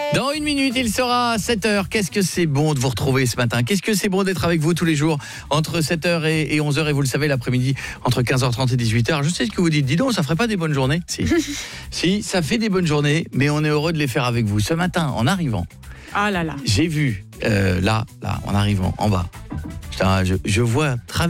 Dans une minute, il sera 7h. Qu'est-ce que c'est bon de vous retrouver ce matin? Qu'est-ce que c'est bon d'être avec vous tous les jours entre 7h et 11h, et vous le savez, l'après-midi entre 15h30 et 18h. Je sais ce que vous dites. Dis donc, ça ferait pas des bonnes journées? Si. Si, ça fait des bonnes journées, mais on est heureux de les faire avec vous. Ce matin, en arrivant, Ah là là. j'ai vu, là, en arrivant, en bas, putain, je vois